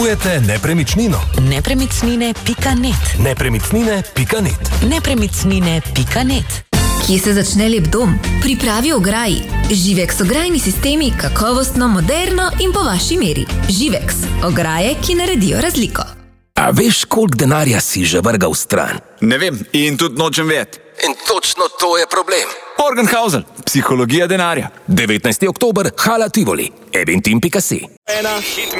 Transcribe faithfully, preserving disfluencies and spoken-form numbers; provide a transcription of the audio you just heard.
Kupujete nepremičnino? Nepremičnine pika net. Nepremičnine pika net. Nepremičnine pika net. Kje se začne lep dom? Pripravi ograji. Živex ograjni sistemi, kakovostno, moderno in po vaši meri. Živex, ograje, ki naredijo razliko. A veš, koliko denarja si že vrgal stran? Ne vem in tudi nočem vedeti. In točno to je problem. Morgenhausen, psihologija denarja. devetnajsti oktober, Hala Tivoli, eventim pika si. Ena hit